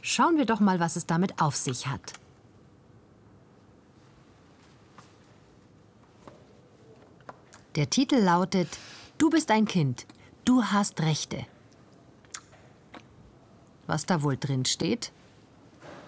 Schauen wir doch mal, was es damit auf sich hat. Der Titel lautet: Du bist ein Kind, du hast Rechte. Was da wohl drin steht?